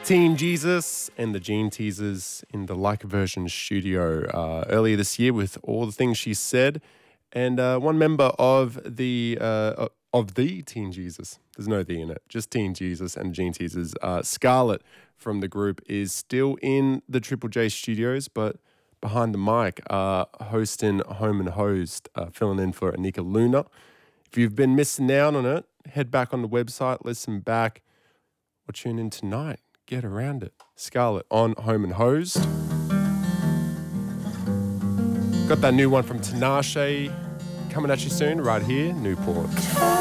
Teen Jesus and the Gene Teasers in the Like a Version studio earlier this year with All the Things She Said. And one member of the Teen Jesus, there's no "the" in it, just Teen Jesus and Gene Teasers, Scarlett from the group is still in the Triple J studios, but behind the mic, hosting Home and Hosed, filling in for Anika Luna. If you've been missing out on it, head back on the website, listen back, or tune in tonight. Get around it. Scarlett on Home and Hosed. Got that new one from Tinashe coming at you soon, right here, Newport.